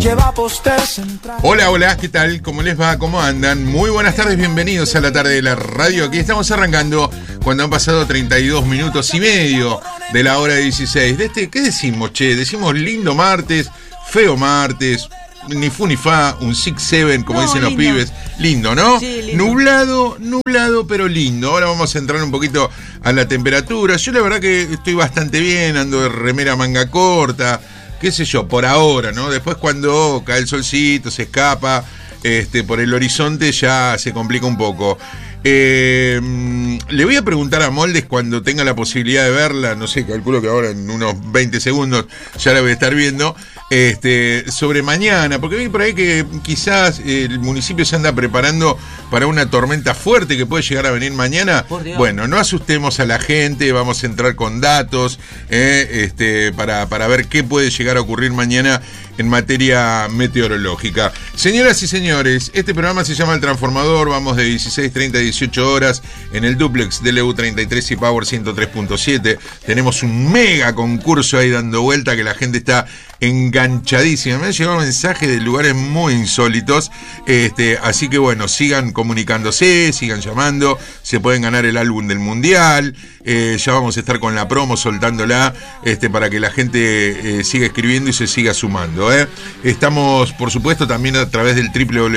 Hola, hola, ¿qué tal? ¿Cómo les va? ¿Cómo andan? Muy buenas tardes, bienvenidos a la tarde de la radio. Aquí estamos arrancando cuando han pasado 32 minutos y medio de la hora 16. ¿Qué decimos, che? Decimos lindo martes, feo martes, ni fu ni fa, un 6-7, como dicen los pibes. Lindo, ¿no? Sí, lindo. Nublado, pero lindo. Ahora vamos a entrar un poquito a la temperatura. Yo la verdad que estoy bastante bien, ando de remera manga corta, qué sé yo, por ahora, ¿no? Después cuando cae el solcito, se escapa, por el horizonte ya se complica un poco. Le voy a preguntar a Moldes cuando tenga la posibilidad de verla, no sé, calculo que ahora en unos 20 segundos ya la voy a estar viendo, sobre mañana, porque vi por ahí que quizás el municipio se anda preparando para una tormenta fuerte que puede llegar a venir mañana. Bueno, no asustemos a la gente, vamos a entrar con datos para ver qué puede llegar a ocurrir mañana en materia meteorológica. Señoras y señores, este programa se llama El Transformador, vamos de 16:30 a 18 horas en el duplex de LU33 y Power 103.7. Tenemos un mega concurso ahí dando vuelta que la gente está enganchadísima. Me han llegado mensajes de lugares muy insólitos, así que bueno, sigan comunicándose, sigan llamando, se pueden ganar el álbum del Mundial, ya vamos a estar con la promo soltándola, para que la gente siga escribiendo y se siga sumando, Estamos, por supuesto, también a través del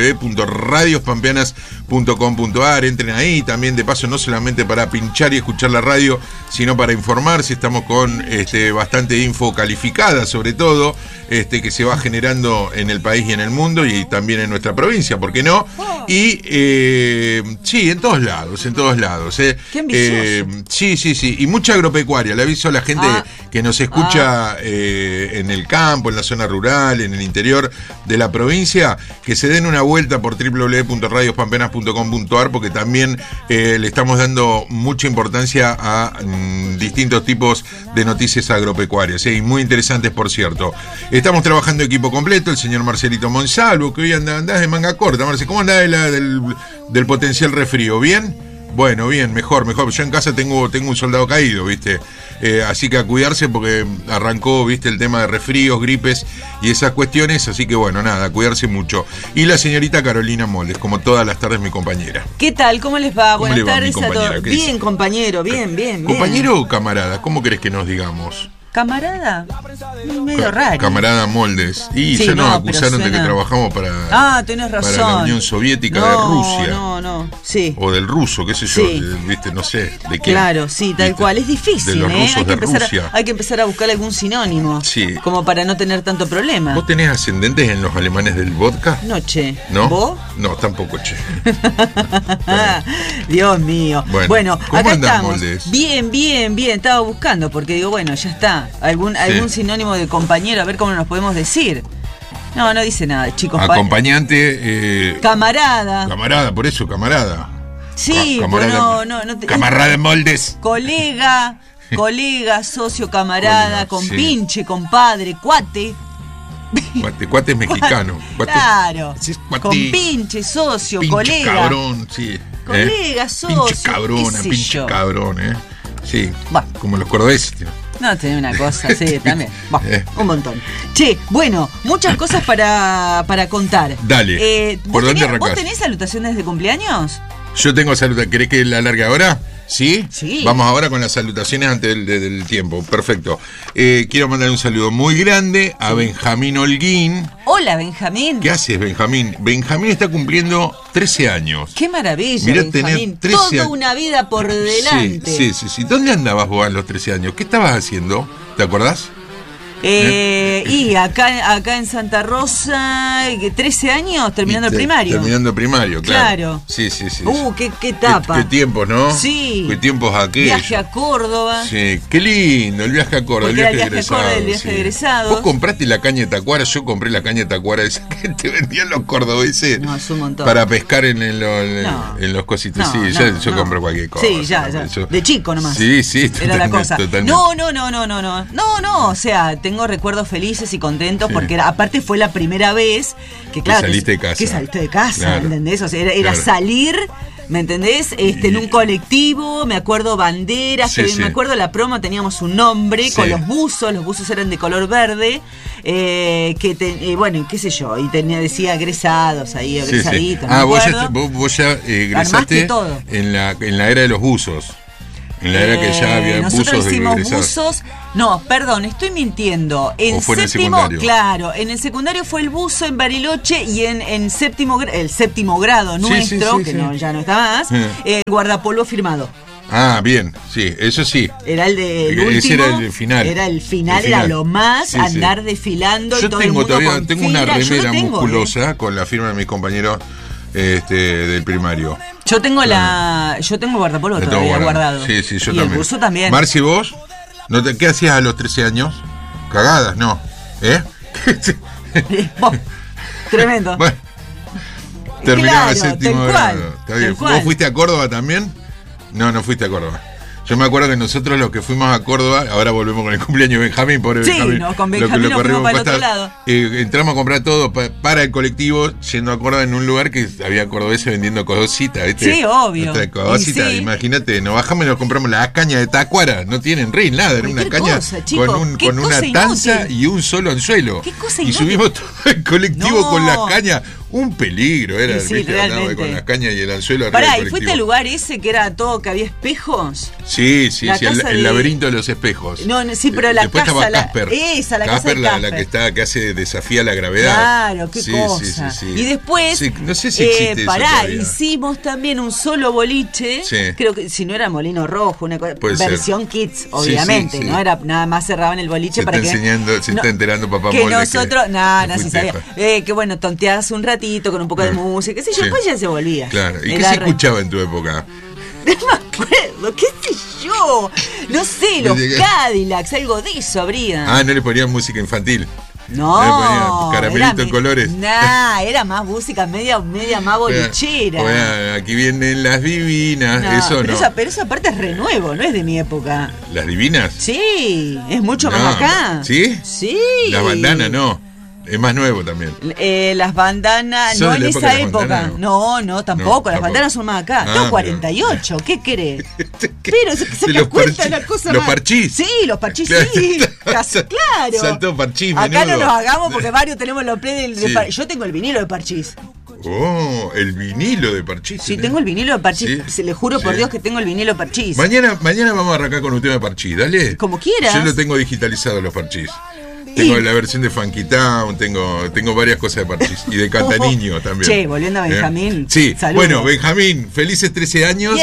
www.radiospampeanas.com.ar. Entren ahí también, de paso, no solamente para pinchar y escuchar la radio, sino para informarse. Estamos con bastante info calificada, sobre todo, que se va generando en el país y en el mundo, y también en nuestra provincia, ¿por qué no? Y sí, en todos lados. Qué ambicioso. Sí, y mucha agropecuaria. Le aviso a la gente que nos escucha en el campo, en la zona rural, en el interior de la provincia, que se den una vuelta por www.radiospampeanas.com.ar, porque también le estamos dando mucha importancia a distintos tipos de noticias agropecuarias, y muy interesantes, por cierto. Estamos trabajando equipo completo, el señor Marcelito Monsalvo, que hoy andás de manga corta. Marce, ¿cómo andás del potencial resfrío? ¿Bien? Bueno, bien, mejor. Yo en casa tengo un soldado caído, ¿viste? Así que a cuidarse, porque arrancó, ¿viste? El tema de resfríos, gripes y esas cuestiones. Así que bueno, nada, a cuidarse mucho. Y la señorita Carolina Moldes, como todas las tardes, mi compañera. ¿Qué tal? ¿Cómo les va? ¿Cómo Buenas le va, tardes mi a compañera? todos. ¿Qué Bien, dice? compañero, bien. ¿Compañero o camarada? ¿Cómo querés que nos digamos? ¿Camarada? Medio raro. Camarada Moldes. Y Sí, ya nos no, acusaron pero de que suena... trabajamos para tenés razón. para la Unión Soviética de Rusia. No, sí. O del ruso, qué sé yo, Sí. ¿viste? No sé, ¿de quién? Claro, sí, tal ¿Viste? cual. Es difícil, De los rusos hay que de Rusia. hay que empezar a buscar algún sinónimo. Sí. Como para no tener tanto problema. ¿Vos tenés ascendentes en los alemanes del vodka? No, che. ¿No? ¿Vos? No, tampoco, che. Dios mío. Bueno, ¿cómo acá andás, estamos. Moldes? Bien. Estaba buscando, porque digo, bueno, ya está. Algún sinónimo de compañero, a ver cómo nos podemos decir. No dice nada, chicos. Acompañante. Camarada. Camarada, por eso, camarada. Sí, camarada, no. Camarada Moldes. Colega, socio, camarada, Colega, compinche, compadre, cuate. Cuate es mexicano. Cuate, Claro. sí, es cuate. Compinche, socio, Pinche colega. cabrón, sí. Colega, socio. Pinche cabrona, qué sé pinche yo. cabrón, Sí, Va. como los cordobeses, tío. No, tenés una cosa, sí, también. Un montón. Che, bueno, muchas cosas para contar. Dale. ¿Por dónde arrancás? ¿Vos tenés salutaciones de cumpleaños? Yo tengo salutaciones. ¿Querés que la largue ahora? ¿Sí? Sí. Vamos ahora con las salutaciones antes del tiempo. Perfecto. Quiero mandar un saludo muy grande a Benjamín Holguín. Hola, Benjamín. ¿Qué haces, Benjamín? Benjamín está cumpliendo 13 años. Qué maravilla, Mirá, Benjamín. tenés 13 Toda años. una vida por delante. Sí. ¿Dónde andabas vos a los 13 años? ¿Qué estabas haciendo? ¿Te acordás? Y acá en Santa Rosa, 13 años terminando el primario. Terminando el primario, claro. Sí. Qué etapa. Qué tiempos, ¿no? Sí. Qué tiempos aquellos. Viaje a Córdoba. Sí, qué lindo el viaje a Córdoba, Porque era el viaje a Córdoba, el viaje de egresados. Vos compraste la caña de tacuara, yo compré la caña de tacuara esa que te vendían los cordobeses. No, es un montón. Para pescar en los cositos. Yo compro cualquier cosa. Sí, ya. De chico nomás. Sí, era la cosa. Totalmente. No, o sea, tengo recuerdos felices y contentos porque aparte fue la primera vez que, claro, saliste de casa. Que saliste de casa, claro. ¿Entendés? O sea, era Claro. salir ¿Me entendés? En un colectivo, me acuerdo banderas, me acuerdo la promo, teníamos un nombre con los buzos eran de color verde, bueno, qué sé yo, y decía egresados ahí, egresaditos. Vos ya egresaste en la era de los buzos. En la era que ya había nosotros buzos hicimos de buzos. No, perdón, estoy mintiendo. En séptimo, claro, en el secundario fue el buzo en Bariloche y el séptimo grado nuestro, ya no está más, el guardapolvo firmado. Ah, bien, sí, eso sí. Era el último. Ese era el final. Era el final, era lo más, andar desfilando. Yo todo el mundo tengo una remera musculosa con la firma de mis compañeros del primario. Yo tengo guardapolvo todavía guardado. Sí, yo y también. El buzo también. Marci, ¿vos? ¿Qué hacías a los 13 años? Cagadas, ¿no? Tremendo. Bueno, terminaba el séptimo grado. Está bien. ¿Vos fuiste a Córdoba también? No fuiste a Córdoba. Yo me acuerdo que nosotros los que fuimos a Córdoba, ahora volvemos con el cumpleaños de Benjamín, pobre Benjamín. Sí, no, con Benjamín lo fuimos para el otro lado. Entramos a comprar todo para el colectivo, yendo a Córdoba en un lugar que había cordobeses vendiendo cositas, ¿viste? Sí, obvio. Cositas, imagínate, nos bajamos y nos compramos las cañas de Tacuara, no tienen rin, nada, era una caña con una tanza y un solo anzuelo. ¿Qué cosa y subimos todo el colectivo con las cañas. Un peligro era, realmente. Con las cañas y el anzuelo. Pará, ¿y fuiste al lugar ese que era todo, que había espejos? Sí, el laberinto de los espejos. Sí, pero la después casa... Estaba Casper. La casa de Casper. La que desafía la gravedad. Claro, qué cosa. Sí. Y después... no sé si existe eso todavía. Hicimos también un solo boliche. Sí. Creo que, si no era Molino Rojo, una versión Kids, obviamente. No era nada más cerraban el boliche para que... Se está enterando papá que Molde nosotros... No, sí sabía. Que bueno, tonteabas un ratito con un poco de música, qué sé yo, después ya se volvía. Claro. ¿Y qué se escuchaba en tu época? No me acuerdo, qué sé yo. No sé, los Cadillacs, algo de eso habría. Ah, no le ponían música infantil. No, caramelito en colores. Era más música media más bolichera. Bueno, aquí vienen las divinas, eso no. Pero esa parte es renuevo, no es de mi época. ¿Las divinas? Sí, es mucho más acá. ¿Sí? Sí. Las bandanas no. Es más nuevo también. Las bandanas, no en esa época. No, tampoco. Las bandanas son más acá. Tengo 48, ¿qué querés? Pero se cuenta la cosa más. ¿Los parchís? Sí, los parchís, sí. Claro. Saltó parchís, acá no nos hagamos porque varios tenemos los play del parchís. Yo tengo el vinilo de parchís. Oh, el vinilo de parchís. Sí, tengo el vinilo de parchís. Se le juro por Dios que tengo el vinilo de parchís. Mañana vamos a arrancar con un tema de parchís, dale. Como quieras. Yo lo tengo digitalizado los parchís. Tengo la versión de Funky Town, tengo varias cosas de parchís. Y de Cantaniño también. Che, volviendo a Benjamín. Sí, saludos. Bueno, Benjamín, felices 13 años.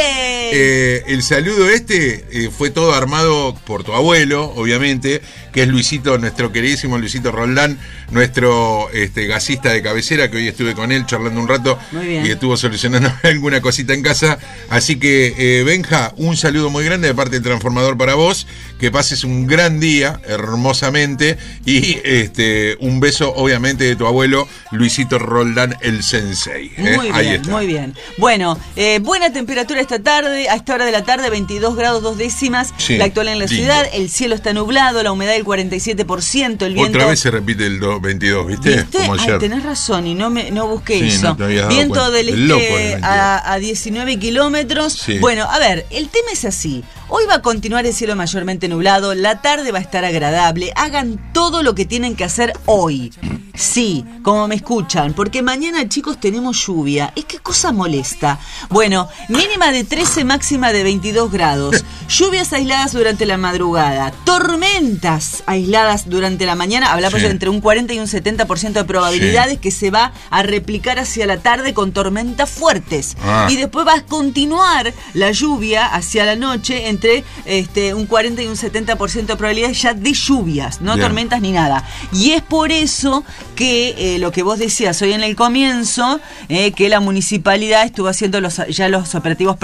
El saludo fue todo armado por tu abuelo, obviamente, que es Luisito, nuestro queridísimo Luisito Roldán, nuestro gasista de cabecera, que hoy estuve con él charlando un rato y estuvo solucionando alguna cosita en casa. Así que, Benja, un saludo muy grande de parte del Transformador para vos. Que pases un gran día, hermosamente. Y un beso, obviamente, de tu abuelo, Luisito Roldán, el sensei. Muy bien. Bueno, buena temperatura esta tarde, a esta hora de la tarde, 22 grados 2 décimas, la actual en la ciudad. El cielo está nublado, la humedad del 47%, el viento... Otra vez se repite el 22, ¿viste? Como ayer. Tenés razón, y no busqué eso. Viento del este a 19 kilómetros. Sí. Bueno, a ver, el tema es así. Hoy va a continuar el cielo mayormente nublado, la tarde va a estar agradable. Hagan todo lo que tienen que hacer hoy. Sí, como me escuchan, porque mañana, chicos, tenemos lluvia. Es que cosa molesta. Bueno, mínima de 13, máxima de 22 grados. Lluvias aisladas durante la madrugada. Tormentas aisladas durante la mañana. Hablamos de entre un 40 y un 70% de probabilidades que se va a replicar hacia la tarde con tormentas fuertes. Y después va a continuar la lluvia hacia la noche entre un 40 y un 70% de probabilidades ya de lluvias, no tormentas ni nada. Y es por eso que lo que vos decías hoy en el comienzo, que la municipalidad estuvo haciendo ya los operativos preventivos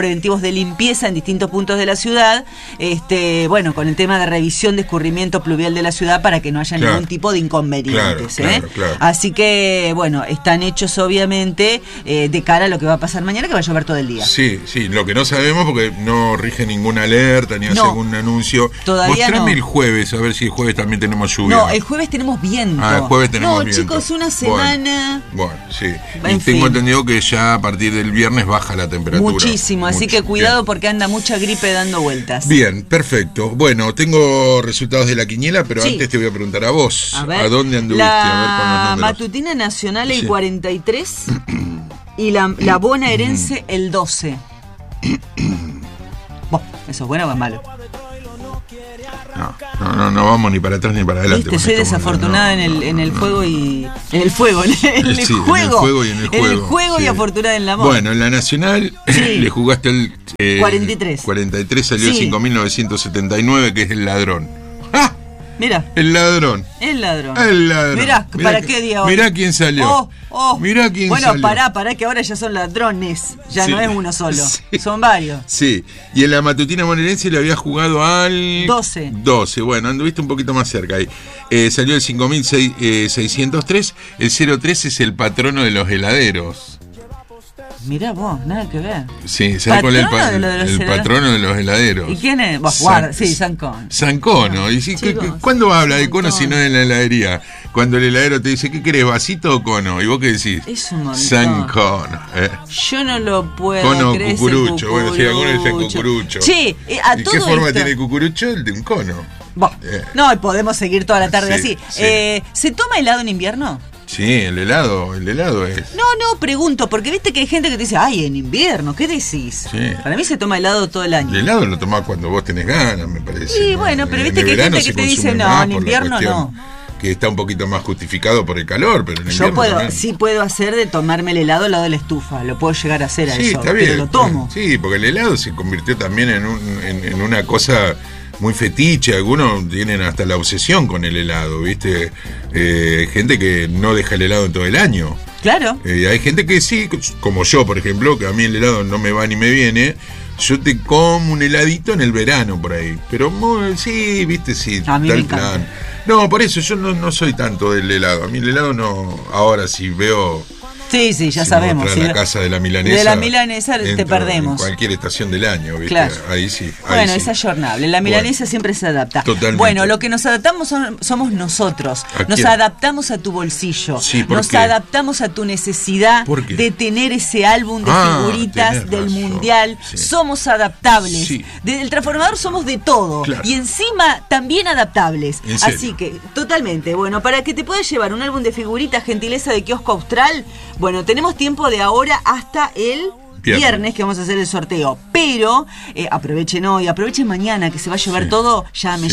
de limpieza en distintos puntos de la ciudad, bueno, con el tema de revisión de escurrimiento pluvial de la ciudad para que no haya ningún tipo de inconvenientes. Claro. Así que, bueno, están hechos obviamente de cara a lo que va a pasar mañana, que va a llover todo el día. Sí, lo que no sabemos porque no rige ninguna alerta ni hace algún anuncio. Todavía Mostrame no. El jueves, a ver si el jueves también tenemos lluvia. No, el jueves tenemos viento. El jueves tenemos viento. No, chicos, una semana. Bueno, sí. Y tengo entendido que ya a partir del viernes baja la temperatura. Muchísimo, así que cuidado porque anda mucha gripe dando vueltas. Bien, perfecto. Bueno, tengo resultados de la quiniela, pero antes te voy a preguntar a vos. A ver, ¿a dónde anduviste? La matutina nacional el 43 y la bonaerense el 12. ¿Eso es bueno o es malo? No vamos ni para atrás ni para adelante. Soy desafortunada en el juego y en el fuego, en el juego y afortunada en el amor. Bueno, en la nacional le jugaste el 43. 43 salió el 5.979, que es el ladrón. ¡Ah! Mira. El ladrón. Mirá, ¿para qué día hoy? Mirá quién salió. Mirá quién salió. Bueno, pará, que ahora ya son ladrones. Ya no es uno solo. Son varios. Sí. Y en la matutina bonaerense le había jugado al 12. Bueno, anduviste un poquito más cerca ahí. Salió el 5.603. El 03 es el patrono de los heladeros. Mirá vos, nada que ver. Sí, ¿sabes cuál es el patrono de los heladeros? ¿Y quién es? San Cono. San Cono. ¿Y cuándo habla de cono si no en la heladería? Cuando el heladero te dice, ¿qué querés, vasito o cono? ¿Y vos qué decís? Es un montón. San Cono. Yo no lo puedo cono creer. Cucurucho. Bueno, sí, algunos dicen cucurucho. Sí, ¿Y qué forma tiene el cucurucho? El de un cono. No, podemos seguir toda la tarde así. ¿Se toma helado en invierno? Sí, el helado es. No, pregunto, porque viste que hay gente que te dice, ay, en invierno, ¿qué decís? Sí. Para mí se toma helado todo el año. El helado lo tomás cuando vos tenés ganas, me parece. Sí, bueno, pero viste que hay gente que te dice, no, en invierno no. Que está un poquito más justificado por el calor, pero en invierno sí puedo hacer de tomarme el helado al lado de la estufa, lo puedo llegar a hacer a eso, está bien, pero lo tomo. Sí, porque el helado se convirtió también en una cosa muy fetiche, algunos tienen hasta la obsesión con el helado, ¿viste? Gente que no deja el helado en todo el año. Claro. Hay gente que sí, como yo, por ejemplo, que a mí el helado no me va ni me viene. Yo te como un heladito en el verano por ahí. Pero sí, ¿viste? Sí, a mí me encanta. No, por eso yo no soy tanto del helado. A mí el helado no. Ahora sí veo. Sí, ya sabemos. La casa de la milanesa. De la milanesa te perdemos. En cualquier estación del año, ¿viste? Claro. Ahí sí. Bueno, es ayornable. La milanesa siempre se adapta. Totalmente. Bueno, lo que nos adaptamos somos nosotros. Nos adaptamos a tu bolsillo. Sí, nos adaptamos a tu necesidad de tener ese álbum de figuritas del Mundial. Sí. Somos adaptables. Sí. Desde el transformador somos de todo. Claro. Y encima también adaptables. Así que, totalmente. Bueno, para que te puedas llevar un álbum de figuritas, gentileza de Kiosco Austral. Bueno, tenemos tiempo de ahora hasta el viernes que vamos a hacer el sorteo. Pero aprovechen hoy, aprovechen mañana que se va a llover todo. Llame.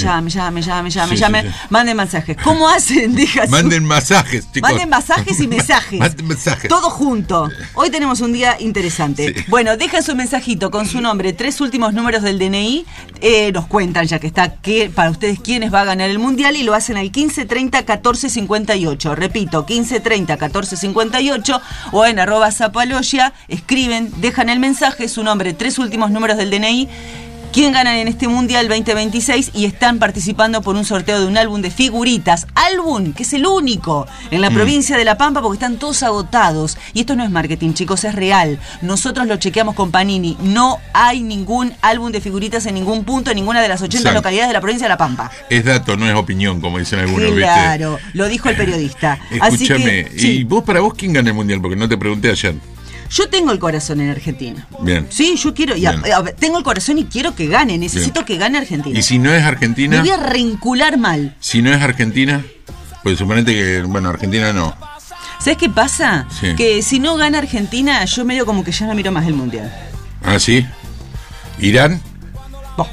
Manden mensajes. ¿Cómo hacen? Manden masajes, chicos. Manden masajes y mensajes. Manden mensajes. Todo junto. Hoy tenemos un día interesante. Sí. Bueno, dejan su mensajito con su nombre, 3 últimos números del DNI. Nos cuentan, ya que está, para ustedes quiénes va a ganar el Mundial, y lo hacen al 1530-1458. Repito, 1530-1458 o en @Zapaloya. Escriben, dejan el mensaje, su nombre, 3 últimos números del DNI, quién gana en este Mundial 2026, y están participando por un sorteo de un álbum de figuritas. Álbum que es el único en la provincia de La Pampa, porque están todos agotados. Y esto no es marketing, chicos, es real. Nosotros lo chequeamos con Panini. No hay ningún álbum de figuritas en ningún punto, en ninguna de las 80 localidades de la provincia de La Pampa. Es dato, no es opinión, como dicen algunos. Claro, ¿viste? Lo dijo el periodista. Escúchame, ¿y vos para vos quién gana el Mundial? Porque no te pregunté ayer. Yo tengo el corazón en Argentina. Bien. Sí, yo quiero. Tengo el corazón y quiero que gane. Necesito que gane Argentina. ¿Y si no es Argentina? Me voy a reencular mal. Si no es Argentina, pues suponete que, Argentina no. ¿Sabes qué pasa? Sí. Que si no gana Argentina, yo medio como que ya no miro más el Mundial. ¿Ah, sí? ¿Irán? No.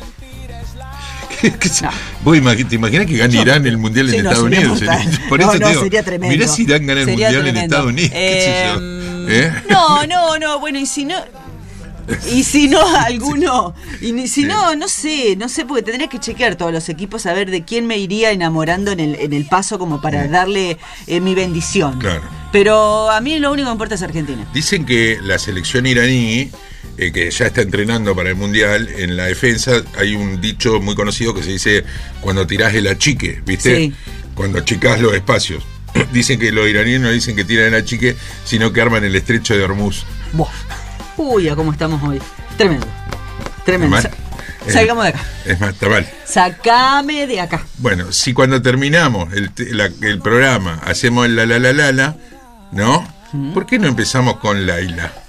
¿Vos te imaginas que gane Irán el Mundial en Estados Unidos? Por eso te digo, sería tremendo. Mirá si Irán gana el Mundial en Estados Unidos. ¿Qué sé yo? No, bueno, y si no... Y si no, alguno. Y si no, no sé, porque tendría que chequear todos los equipos a ver de quién me iría enamorando en el paso como para darle mi bendición. Claro. Pero a mí lo único que importa es Argentina. Dicen que la selección iraní, que ya está entrenando para el Mundial, en la defensa hay un dicho muy conocido que se dice cuando tirás el achique, ¿viste? Sí. Cuando achicás los espacios. Dicen que los iraníes no dicen que tiran el achique, sino que arman el estrecho de Hormuz. Buah. Uy, a cómo estamos hoy. Tremendo. Salgamos de acá. Es más, está mal. Sacame de acá. Bueno, si cuando terminamos el programa hacemos el la, ¿no? ¿Por qué no empezamos con Laila?